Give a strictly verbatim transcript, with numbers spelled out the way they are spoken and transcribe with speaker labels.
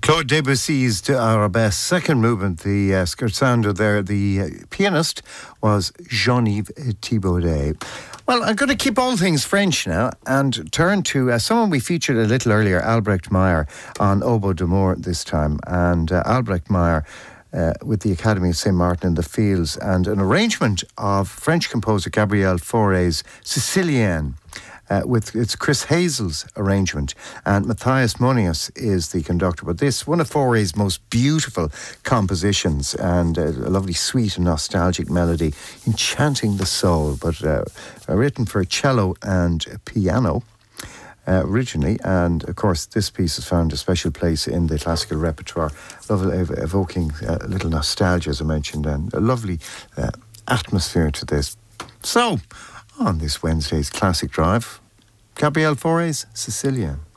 Speaker 1: Claude Debussy's De Arabesque, second movement, the uh, scherzando there. The uh, pianist was Jean-Yves Thibaudet. Well, I'm going to keep all things French now and turn to uh, someone we featured a little earlier, Albrecht Meyer, on Oboe d'Amour this time. And uh, Albrecht Meyer uh, with the Academy of Saint Martin in the Fields, and an arrangement of French composer Gabriel Fauré's Sicilienne. Uh, with it's Chris Hazel's arrangement, and Matthias Monius is the conductor. But this, one of Fauré's most beautiful compositions, and uh, a lovely, sweet and nostalgic melody, enchanting the soul, but uh, written for cello and piano uh, originally. And of course, this piece has found a special place in the classical repertoire, lovely, ev- evoking uh, a little nostalgia, as I mentioned, and a lovely uh, atmosphere to this. So, on this Wednesday's Classic Drive, Gabriel Fauré's Sicilienne.